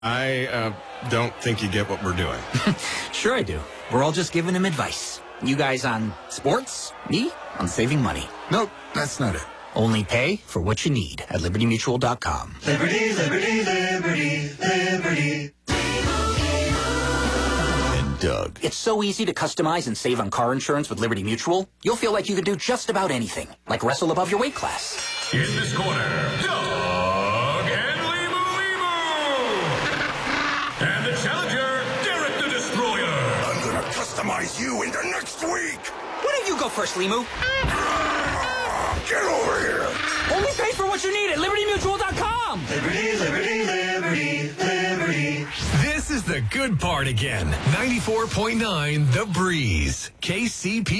I don't think you get what we're doing. Sure I do. We're all just giving him advice. You guys on sports, me on saving money. Nope, that's not it. Only pay for what you need at LibertyMutual.com. Liberty, liberty, liberty, liberty. And Doug. It's so easy to customize and save on car insurance with Liberty Mutual. You'll feel like you can do just about anything, like wrestle above your weight class. In this corner, Doug and Limu Limu. And the challenger, Derek the Destroyer. I'm gonna customize you into next week. Why don't you go first, Limu? Get over here. Only pay for what you need at LibertyMutual.com. Liberty, liberty, liberty, liberty. This is the good part again. 94.9 The Breeze. KCP.